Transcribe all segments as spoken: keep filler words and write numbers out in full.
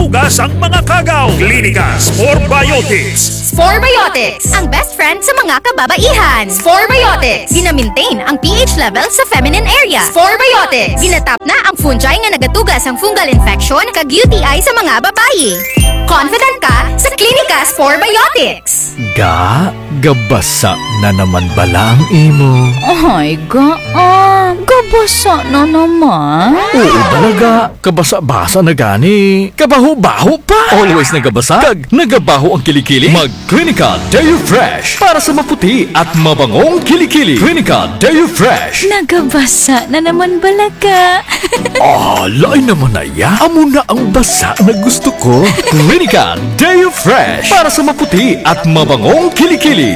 nagatugas ang mga kagaw. Klinika Sporbiotics. Sporbiotics, ang best friend sa mga kababaihan. Sporbiotics, gina-maintain ang pH level sa feminine area. Sporbiotics, ginatap na ang fungi nga nagatugas ang fungal infection kag U T I sa mga babae. Confident ka sa Klinika Sporbiotics. Ga, gabasa na naman bala ang imo. Ay, ga, ah, gabasa na naman. Oo talaga, kabasa-basa na gani. Kabaho-baho pa. Always nagabasa, kag nagabaho ang kilikili. Mag Klinika Deo Fresh para sa maputi at mabangong kilikili. Klinika Deo Fresh. Nagabasa na naman balaga. Ah, lain naman na ya. Amo na ang basa na gusto ko. Klinika Deo Fresh para sa maputi at mabangong kilikili.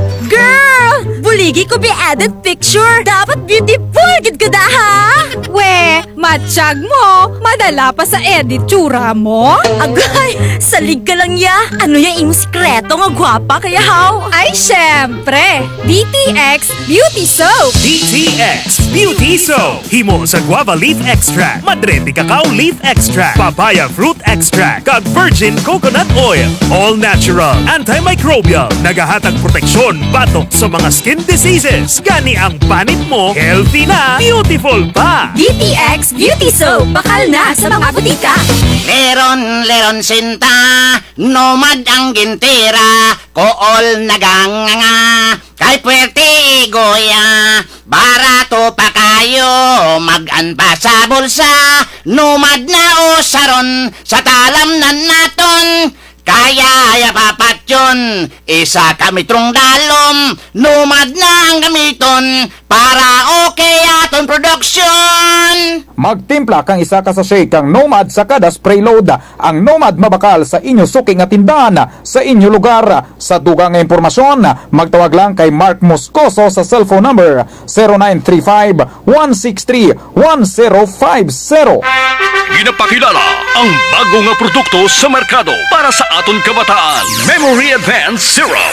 Girl! Buligi ko be added picture. Dapat beautiful gid ka da ha? We, matsyag mo. Madala pa sa edit tsura mo. Agay, salig ka lang ya. Ano yung imong sikreto nga gwapa kaya how? Ay, syempre. D T X Beauty Soap. D T X Beauty Soap. Himo sa guava leaf extract, madrete cacao leaf extract, papaya fruit extract, kag virgin coconut oil. All natural, antimicrobial, nagahatag proteksyon batok sa mga skin diseases. Gani ang panit mo, healthy na, beautiful pa. D T X Beauty Soap. Bakal na sa mga butika. Leron, leron sinta, nomad ang gintira, kool naganganga, kay puwerte goya, barato pa kayo, mag-an pa sa bulsa, nomad na o saron, sa talam na naton, kaya ya papat yun, isa kami trong dalom, numad na ang gamiton, para okay aton production. Magtimpla kang isa ka sachet kang Nomad sa kada spray load. Ang Nomad mabakal sa inyo suking at tindahan sa inyo lugar. Sa dugang impormasyon, magtawag lang kay Mark Moscoso sa cellphone number zero nine three five, one six three, one zero five zero. Ginapakilala ang bago nga produkto sa merkado para sa aton kabataan. Memory Advanced Syrup.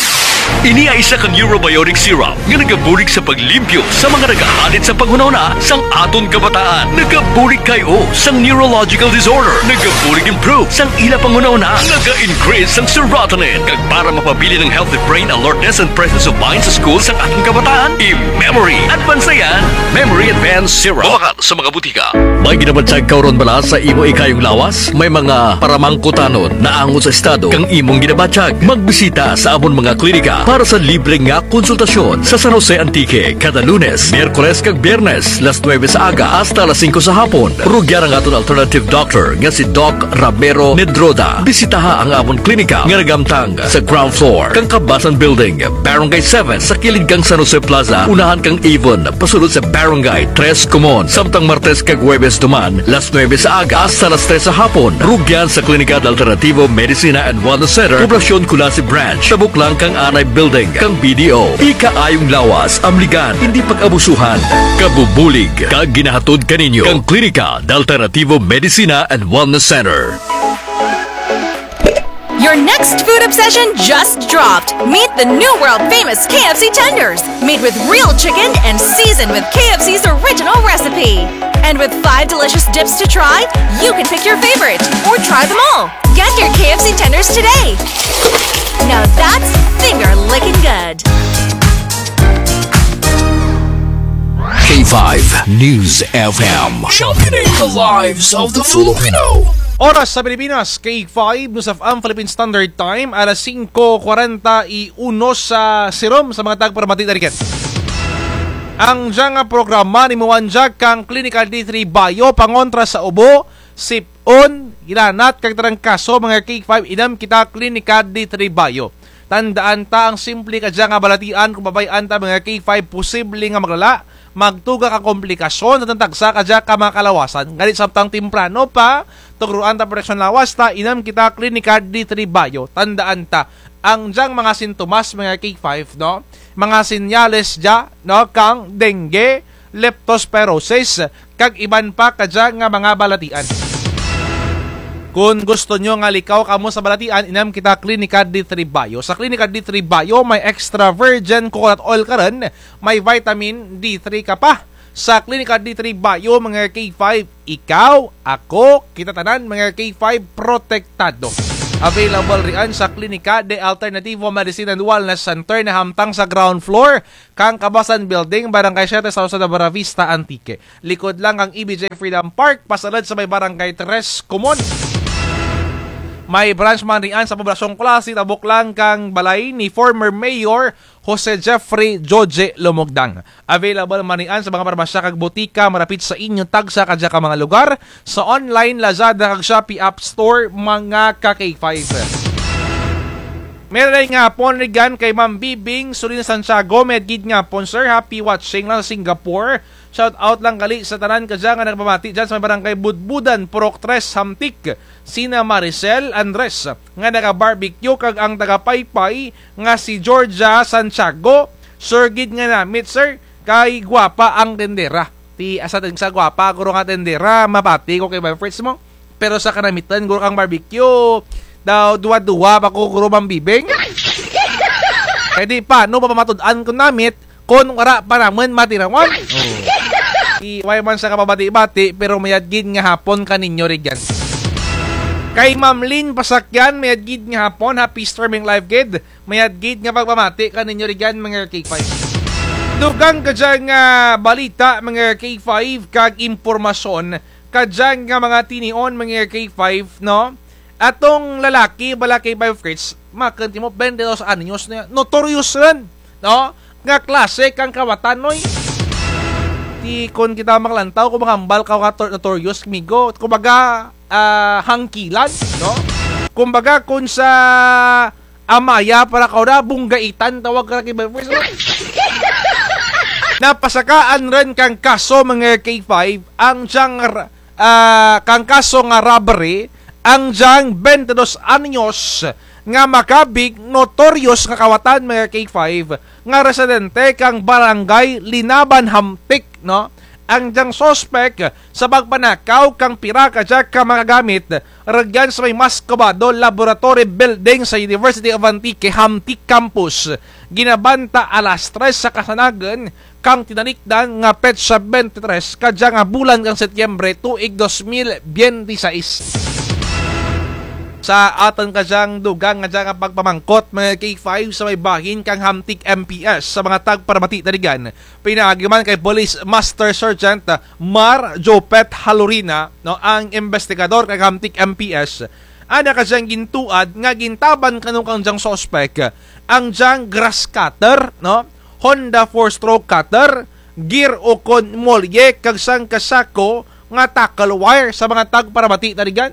Ini ay isa kang Eurobiotic syrup nga nagabulig sa paglimpyo sa mga nagahalit sa panghunahuna sang aton kabataan. Nagabulig kayo sang neurological disorder. Nagabulig improve sang ila panghunahuna. Naga-increase sang serotonin. Kag para mapabili ng healthy brain alertness and presence of mind sa school sang ating kabataan. I-Memory Advance yan. Memory Advanced Syrup. Bumakal sa mga butika. May ginabatsag kauron bala sa imo ikayong lawas? May mga paramangkutanon na angon sa estado kang imong ginabatsag. Magbisita sa amon mga klinika para sa libre nga konsultasyon sa San Jose Antique kada Lunes, Miyerkules kag Biyernes las nueve sa aga hasta las cinco sa hapon. Rugyan ang aton alternative doctor nga si Doc Ramiro Nedroda. Bisitaha ang amon klinika nga nagamtang sa ground floor kang Kabasan Building, Barangay seven sa kilid kang San Jose Plaza, unahan kang Avon pasulod sa Barangay tres Comon. Samtang Martes kag Huwebes duman las nueve sa aga hasta las tres sa hapon. Rugyan sa Klinika Alternativo Medicina and Wellness Center, Poblacion Kulasi Branch, tabuk lang kang Anay Building, kang B D O. Ikaayong lawas, amligan, hindi pag-abusuhan. Kabubulig, kag ginahatod kaninyo, kang Klinika Alternativo Medicina and Wellness Center. Your next food obsession just dropped. Meet the new world-famous K F C tenders, made with real chicken and seasoned with K F C's original recipe. And with five delicious dips to try, you can pick your favorite or try them all. Get your K F C tenders today. Now that's finger-licking good. K five News F M, championing the lives of the Filipino. Oras sa Pilipinas, K five News of Am Philippine Standard Time, alas cinco cuarenta y uno sa Sirom sa mga tagparamati tariket. Ang diyang programa ni Muwanjag kang Clinical D three Bio pangontra sa ubo, sipon, ginanat kag tarang kaso mga K five inam kita Clinical D three Bio. Tandaan ta ang simple ka diyang nga balatian kung babayan ta mga K five posible nga maglala, magtuga ka komplikasyon at tagsa ka dyan ka makalawasan. Ganit samtang timplano pa, tuguruan ta proteksyon lawas ta, inam kita Clinical D three Bio. Tandaan ta, ang diyang mga sintomas mga K five, no? Mga sinyales dya, no? Kang dengue, leptospirosis, kag iban pa ka dyan nga mga balatian. Kung gusto nyo nga likaw kamo sa balatian, inam kita Clinical D three Bio. Sa Clinical D three Bio, may extra virgin coconut oil ka rin, may vitamin D three ka pa. sa Klinika D three Bayo, mga K five. Ikaw, ako, kita tanan, mga K five, protektado. Available riyan sa Klinika de Alternativo Medicine and Wellness Center na hamtang sa ground floor kang Kabasan Building, Barangay seven sa Buena Vista, Antique. Likod lang ang E B J Freedom Park, pasalad sa may Barangay Tres Comon. May branch man riyan sa Poblasyong Klase, tabok lang kang balay ni former Mayor Jose Jeffrey Joje Lumogdang. Available man riyan sa mga parmasya kag butika marapit sa inyo tagsa kadya ka mga lugar, sa online Lazada kag Shopee App Store, mga ka K five. Meron nga po rigan kay Ma'am Bibing Sulina Santiago, medgid nga po sir, happy watching lang sa Singapore. Shout out lang gali sa tanan kadya nga nagpamati dyan sa may Barangay Budbudan, Purok tres, Hamtik. Sina Maricel Andres nga naga-barbecue kag ang taga-paypay nga si Georgia Santiago. Sir gid nga namit sir, kay gwapa ang tendera. Ti asa ting sa gwapa guro nga tendera, mapati ko kay my friends mo. Pero sa kanamitan guro kang barbecue, daw duwa-duwa pa ko guro mambibing. Kaya di pa, no papamatud-an ko namit, kung wala pa naman matirawan. Oh. Iway man sa kapabati-bati, pero mayadgid nga hapon kaninyo rigyan. Kay Ma'am Lynn Pasakyan, mayadgid nga hapon, happy streaming live gid. Mayadgid nga pagpamati kaninyo rigyan, mga K five. Dugang kadyan nga balita, mga K five, kag impormasyon, kadyan nga mga tinion, mga K five, no? Atong lalaki, bala K five Fritz, makanti mo, twenty-two anyos na, notorious rin, no? Nga klase kang kawatanoy. Ti kon kita maklantaw, kung makambal ka ka notorious, migo, kumbaga, uh, hangkilan, no? Kumbaga, kung sa amaya, para ka na, bunggaitan, tawag ka na K five Fritz, no? Napasakaan rin kang kaso, mga K five, ang diyang, uh, kang kaso nga robbery, ang diyang twenty-two anyos, nga makabig notorious nga kawatan, mga K five, nga residente kang barangay Linaban, Hamtik, no? Ang diyang sospek sa pagpanakaw kang pira kadya ka magagamit ragyan sa may Mascobado Laboratory Building sa University of Antique, Hamtik Campus. Ginabanta alas tres sa kasanagan kang tinanikdan nga petsa twenty-three kadya nga bulan kang Setyembre tuig twenty twenty-six. Sa aton kadyang dugang nga dyang pagpamangkot, mga K five, sa may bahin kang Hamtik M P S sa mga tagparamati tarigan, pinagiman kay Police Master Sergeant Mar Jopet Halorina, no, ang investigador kay Hamtik M P S. Ana kadyang gintuad nga gintaban kanung kang dyang suspect ang dyang grass cutter, no, Honda four-stroke cutter, gear o kon molye kag sang kasako nga tackle wire sa mga tagparamati tarigan.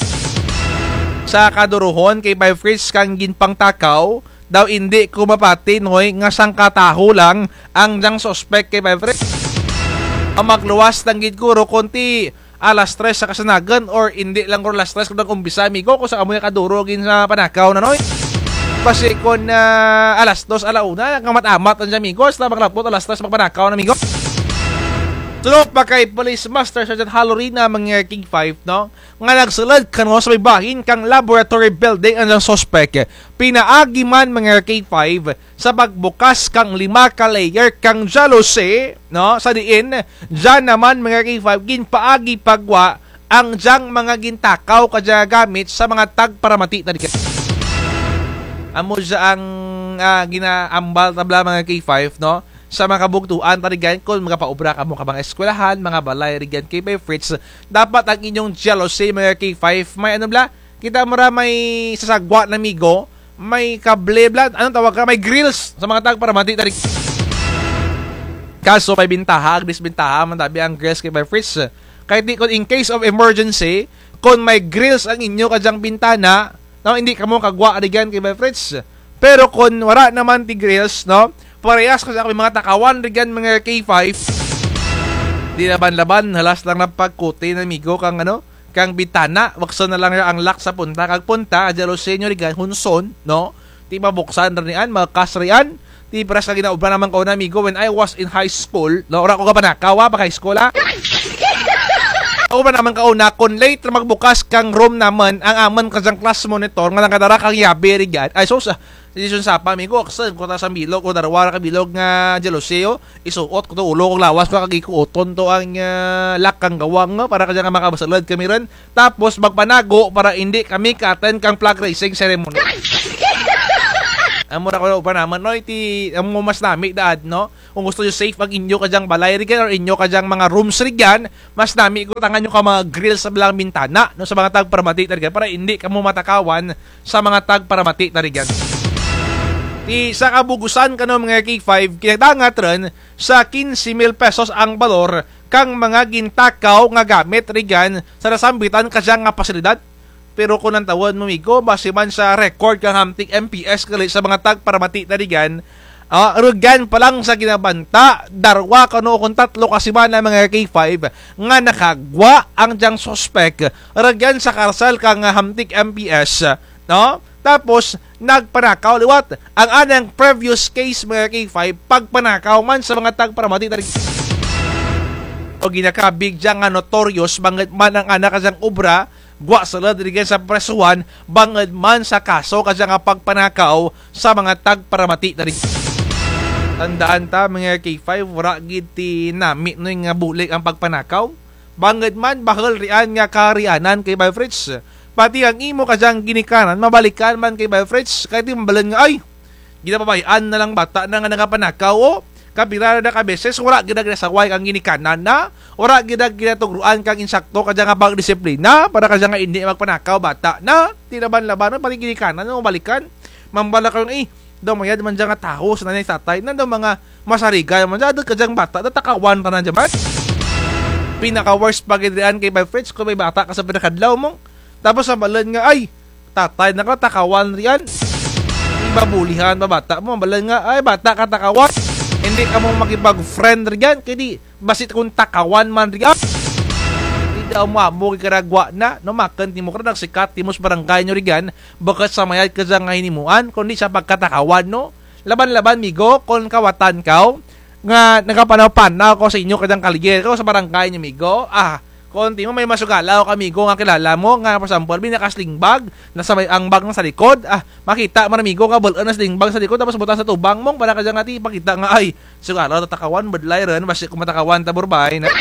Sa kaduruhon kay five Fritz kang ginpang takaw, daw hindi kumapati noy nga sang kataho lang ang dang suspect kay five Fritz. Ang magluwas ng gidkuro konti alas tres sa kasanagan or hindi lang ko alas tres kung umbisa amigo ko sa amoy kadurogin sa panakaw na noy. Kasi kung uh, alas dos alauna kamat-amat ang amigos na maglapot alas tres magpanakaw na amigo. Tulog pa kay Police Master Sergeant Halorina, mga King five, no? Nga nagsulad kano sa may bahin kang laboratory building ang suspect. Pinaagi man, mga King five, sa pagbukas kang lima ka layer kang jealousy, no? Sa diin, dyan naman, mga King five, ginpaagi pagwa ang dyang mga gintakaw kadya gamit sa mga tagparamati tadi. Amo dya ang uh, ginaambal tabla, mga King five, no? Sa mga kabugtuan tarigan kung mga paubra ka mo ka mga eskwelahan, mga balay rigan kay K five Fritz, dapat ang inyong jealousy, mga K five, may ano bla, kita mo ra may sasagwa na migo, may kable bla, anong tawag ka, may grills sa mga tagparamati tarig. Kaso may bintaha, disbintaha, mandabi ang grills kay five Fritz. Kahit di, kung in case of emergency, kung may grills ang inyo kadyang bintana, no, hindi ka mo kagwa rigan kay five Fritz. Pero kung wala naman ti grills, no, parehas kasi ako mga takawan rigan, mga K five. Di laban-laban, halas lang na pagkuti na migo kang ano, kang bitana, wakso na lang ang lock sa punta, kag punta, jealousy nyo rigan, hunson, no? Di mabuksan rin yan, magkas riyan, di paras na ginaubra naman ko na migo when I was in high school, no? Ora ko ka pa na, kawa pa high school, ha? Ako ba naman kauna, kung late na magbukas kang room naman, ang aman kadyang class monitor, nga nakadara kang yabi rigan, ay so sa, Desisyon sa pa, amigo, aksan ko ta sa bilog o darwara ka bilog nga jealousyo, isuot ko to ulo kong lawas ko kagikuoton to ang uh, lakang gawang nga para kanya nga makabasalad kami rin. Tapos magpanago para hindi kami ka-attend kang flag raising ceremony. Amo ra ko pa naman no iti amo mas nami daad no. Kung gusto niyo safe ang inyo kadyang balay rigan or inyo kadyang mga rooms rigan, mas nami ko tangan nyo ka mga grill sa bilang bintana no sa mga tag paramati rigan para hindi kamo matakawan sa mga tag paramati rigan. Ti sa kabugusan kano mga K five kinadangat ron sa fifteen mil pesos ang balor kang mga gintakaw nga gamit rigan sa nasambitan kadyang nga pasilidad. Pero kung ang tawad mo, migo, base man sa record kang hamtik M P S kali sa mga tagparamati na rigan, uh, rugan pa lang sa ginabanta, darwa kano kung tatlo kasi man na mga K five, nga nakagwa ang diyang suspect, rugan sa karsal kang hamtik M P S, no? Tapos, nagpanakaw, liwat, ang anang previous case mga K five, pagpanakaw man sa mga tagparamati na rigan, o ginakabig diyang nga notorious, bangit man ang anak kasang obra, gwa sila dirigen sa presuhan bangad man sa kaso kasi nga pagpanakaw sa mga tagparamati na rin. Tandaan ta mga K five, wala gid ti nami no nga bulik ang pagpanakaw. Bangad man bahal rian nga karianan kay Bay Fritz. Pati ang imo kadyang ginikanan mabalikan man kay Bay Fritz kay ti mabalan nga ay ginapabayaan na lang bata na nga nagapanakaw o kapirara na ka beses, wala gidag nasaway kang ginikanan na, wala gidag ginatugruan kang insakto kadya nga pagdisiplina, para kadya nga hindi magpanakaw bata na, tinaban-laban, pati ginikanan, no, balikan, mambala kayo eh, daw mayad man dyan nga taho sa nanay tatay, na daw mga masarigay man dyan, kadyang bata, natakawan ka na dyan, man. Pinaka-worst pagidrian kay Bay Fritz, kung may bata ka sa pinakadlaw mo, tapos sa balan nga, ay, tatay na ka, takawan riyan, ibabulihan ba bata mo, balan nga, ay, bata ka, takawan, hindi ka mong makipag-friend riyan, kaya basit kung takawan man riyan. Hindi daw mo karagwa na, no, makan timo ka nagsikat, timos barangay nyo riyan, bakat sa mayad ka dyan ngayon himuan, kundi sa pagkatakawan, no. Laban-laban, migo, kung kawatan ka, nga nagapanaw-panaw ko sa inyo kadang kaligyer ko sa barangay nyo, migo, ah, konti mo may masugalaw kamigo nga kilala mo nga for example may nakasling bag nasa may ang bag ng sa likod ah makita mo amigo nga bulan na sling bag sa likod tapos butan sa tubang mong para kadya nga ti pakita nga ay sugalaw tatakawan badlay ren basi kumatakawan ta burbay na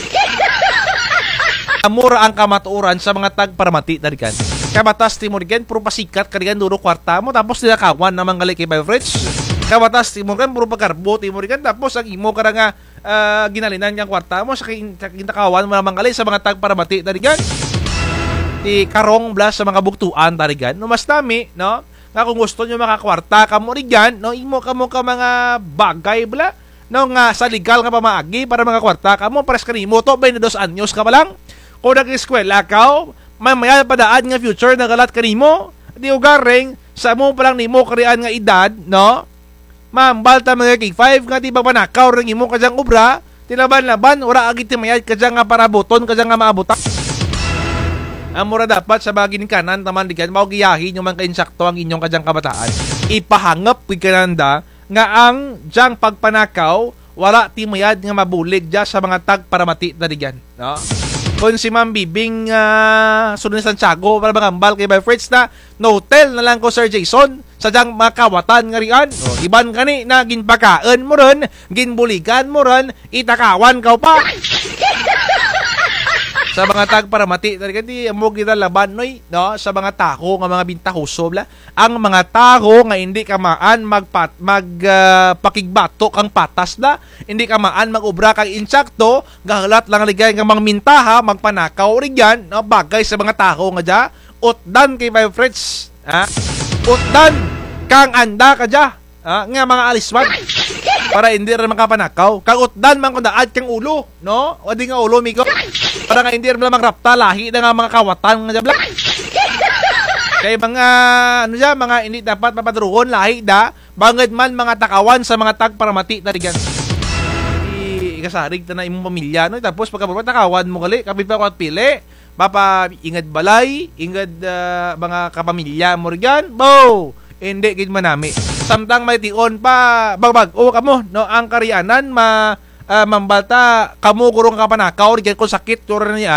amura ang kamatuoran sa mga tagparamati darikan kabatas ti mo rigan puro pasikat karigan duro kwarta mo tapos nilakawan namang gali kay Bay Fritz kabatas ti mo rigan puro pagkarbo ti mo rigan tapos ang imo kara nga Uh, ginalinan niyang kwarta mo sa kintakawan mo namang alay sa mga tagparamati tarigan ti karong blas sa mga buktuan tarigan no mas dami no nga kung gusto niyo makakwarta ka mo rigan no imo ka mo ka mga bagay bla no nga sa legal nga pamaagi para mga kwarta ka mo pares kanimo to twenty-two anyos ka pa lang kung nag-eskwela ka mamaya padaan nga future na galat kanimo di ugaring sa mo pa lang nimo karian nga edad no mambal ta mga K five nga di ba panakaw ring imo kadyang obra tinaban-laban ora agit ti mayad kadyang nga para buton kadyang nga maabutan amura dapat sa bagin kanan taman dikan mao giyahi nyo man kainsakto ang inyong kadyang kabataan ipahangap kud kananda nga ang dyang pagpanakaw wala ti mayad nga mabulig dia sa mga tagparamati na digan no kung si Ma'am Bibing uh, sunod ni Santiago para magambal kay Bay Fritz na no hotel na lang ko Sir Jason sa dyang makawatan nga riyan o, iban kani na ginpakaan mo ron ginbuligan mo ron itakawan ka pa sa mga tagparamati talaga di mo ginalaban noy no sa mga tako nga mga bintahuso bla ang mga tako nga hindi ka maan magpat mag uh, pakigbato kang patas na hindi ka maan magobra kang insakto gahalat lang ligay nga mga mintaha magpanakaw riyan no bagay sa mga tako nga dia utdan kay Bay Fritz ha utdan kang anda ka dia ha? Nga mga aliswan para hindi rin makapanakaw kang utdan man kung daad kang ulo no o di nga ulo migo para nga hindi rin magrapta lahi na nga mga kawatan nga jabla kay mga ano siya mga hindi dapat mapadruhon lahi da bangad man mga takawan sa mga tagparamati na rigan ikasarig ta na imong pamilya no tapos pagka takawan mo gali kapit pa ko at pili papa ingad balay ingad uh, mga kapamilya mo rigan bo hindi gid manami samtang may tion pa bagbag o kamo no ang karyanan ma uh, mambalta kamo gurong kapanakaw rigan kung sakit turo niyan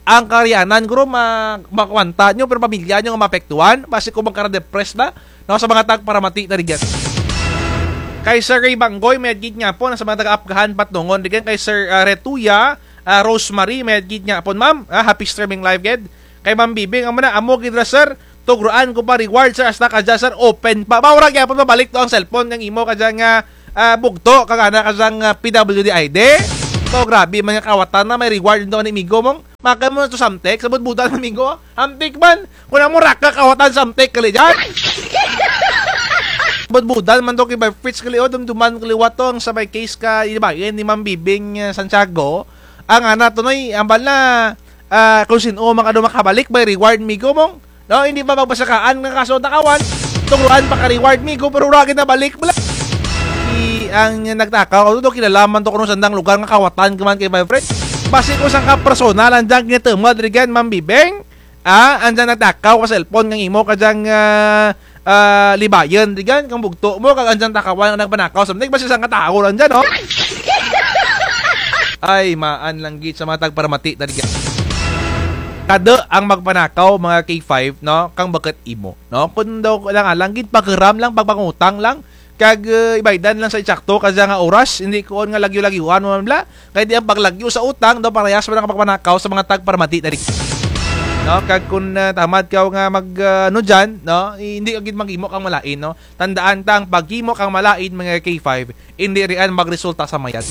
ang karyanan guro ma makwanta nyo pero pamilya nyo nga mapektuhan basi kung magkara-depress ba no, sa mga tagparamati na rigan. Kay Sir Ray Banggoy, medgit nga po, nasa mga taga-Apgahan patnungon. Rigan kay Sir uh, Retuya, uh, Rosemary, medgit nga po, ma'am. Uh, happy streaming live, ged. Kay Ma'am Bibing, ang mana, amo gidra, sir. Tugruan ko pa reward, sir. Hasta ka dyan, sir. Open pa. Maurag yan po, mabalik to ang cellphone ng imo ka dyan nga uh, bugto. Kagana ka dyan uh, P W D I D. So, grabe, mga kawatan na may reward doon ng amigo mong. Maka mo na to samtek. Sabot budan ng amigo. Amtik man. Kung na mo raka kawatan samtek kali dyan. Budbudan man to kay by Fritz Kalio dumduman kaliwat to ang sabay case ka ibayin ni Ma'am Bibing uh, Santiago ang ana to noy ambal na uh, kung sino mga do makabalik by reward migo mong no hindi ba magbasakaan nga kaso nakawan tungruan pa ka reward migo pero ragid na balik bala I, ang nagtakaw to kinalaman to kuno sandang lugar nga kawatan kaman kay my Fritz base ko sang ka personal andang gitemad rigan Ma'am Bibing ah andang nagtakaw ka cellphone ng imo kadang uh, Uh, libayan, digan, kang bugto mo, kang andyan takawan ng panakaw, samtig ba siya sang katao lang dyan, no? Ay, maan lang git sa mga tagparamati na digan. Kada ang magpanakaw, mga K five, no? Kang bakit imo, no? Kung daw lang alang git, pagkiram lang, pagpangutang lang, kag uh, ibaydan lang sa itsakto, kasi nga oras, hindi ko nga lagyo-lagyuan mo mamla, kaya di ang paglagyo sa utang, daw parehas pa na kapagpanakaw sa mga tagparamati na digan. No, kag kun uh, tamad ka nga mag uh, ano diyan, no, hindi agid maghimo kang malain, no. Tandaan tang paghimo kang malain mga K five, hindi rian magresulta sa mayat.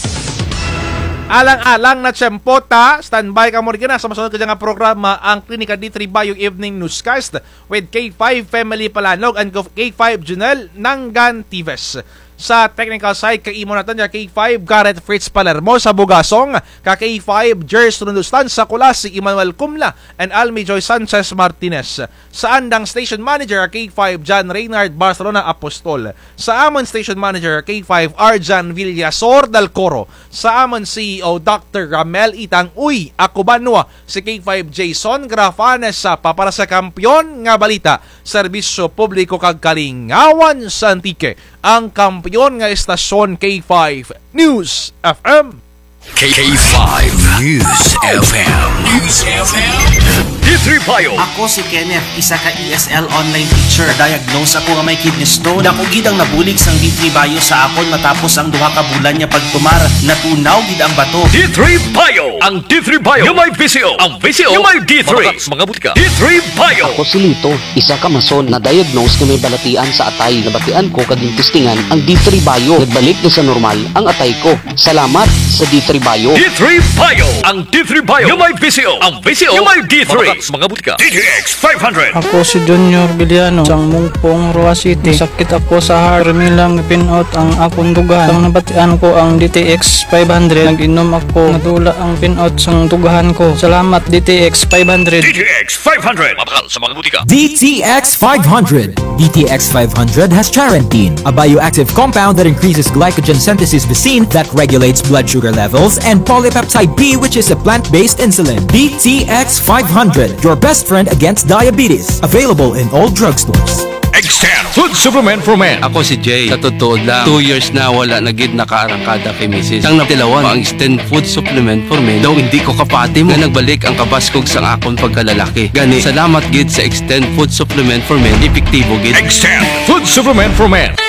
Alang-alang na tiyempo ta, standby ka mo rin na sa masunod ka nga programa ang Klinika D three Bio Evening Newscast with K five Family Palanog and K five Junel Nangan Tives. Sa technical side, kaimo natin ya K five Garrett Fritz Palermo sa Bugasong, ka K five Jers Runustan sa Kulas si Emmanuel Cumla and Almi Joy Sanchez Martinez. Sa andang station manager K five John Reynard Barcelona Apostol. Sa amon station manager K five Arjan Villasor Dalcoro. Sa amon C E O Doctor Ramel Itang Uy Akubanwa si K five Jason Grafanes sa para sa kampyon nga balita serbisyo publiko kag Kalingawan sa Antique. Ang kampyon nga estasyon K five News F M. K five News F M. News F M. D three Bio. Ako si Kenneth, isa ka E S L online teacher. Diagnose ako nga may kidney stone. Ako gid ang nabulig sang D three Bio sa akon matapos ang duha ka bulan niya pagtumar. Natunaw gid ang bato. D three Bio. Ang D three Bio. Yung may V C O. Ang V C O. Yung may D three. Mga butika. D three Bio. Ako si Lito, isa ka mason na diagnose na may balatian sa atay. Nabatian ko kaging testingan ang D three Bio. Nagbalik na sa normal ang atay ko. Salamat sa D three Bio. D three Bio. Ang D three Bio. Yung may V C O. Ang V C O. Yung may D three. Mga butika. D T X five hundred. Ako si Junior Biliano, sang Mungpong, Roa City. Sakit ako sa heart. Milang pinout ang akong dugan. Sang nabatian ko ang D T X five hundred. Nag-inom ako. Nadula ang pinout sang dugahan ko. Salamat D T X five hundred. D T X five hundred. Mabakal sa mga butika. D T X five hundred. D T X five hundred has Charantine, a bioactive compound that increases glycogen synthesis Vicine that regulates blood sugar levels, and polypeptide B, which is a plant-based insulin. D T X five hundred, your best friend against diabetes. Available in all drugstores. Extend Food Supplement for Men. Ako si Jay. Sa totoo lang, two years na wala na gid nakaarangkada kay misis. Sang natilawan ang Extend Food Supplement for Men. Daw hindi ko kapati mo. Nga nagbalik ang kabaskog sang akon pagkalalaki. Gani, salamat gid sa Extend Food Supplement for Men. Epektibo gid. Extend Food Supplement for Men.